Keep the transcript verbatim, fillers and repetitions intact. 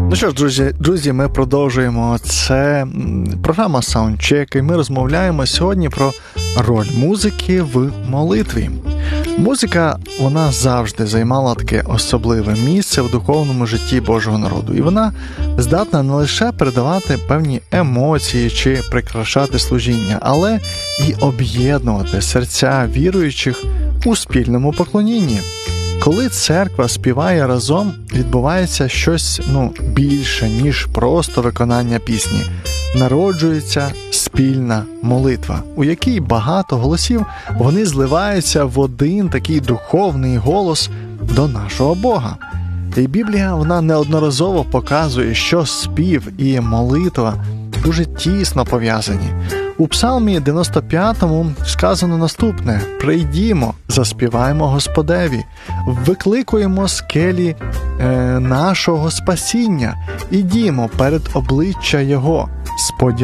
Ну що ж, друзі, друзі, ми продовжуємо. Це програма Soundcheck, і ми розмовляємо сьогодні про роль музики в молитві. Музика, вона завжди займала таке особливе місце в духовному житті Божого народу. І вона здатна не лише передавати певні емоції чи прикрашати служіння, але і об'єднувати серця віруючих у спільному поклонінні. Коли церква співає разом, відбувається щось, ну, більше, ніж просто виконання пісні. Народжується спільна молитва, у якій багато голосів, вони зливаються в один такий духовний голос до нашого Бога. І Біблія, вона неодноразово показує, що спів і молитва дуже тісно пов'язані. У Псалмі дев'яносто п'ятому сказано наступне: «Прийдімо, заспіваємо Господеві, викликуємо скелі е, нашого спасіння, ідімо перед обличчя Його, сподіваємося».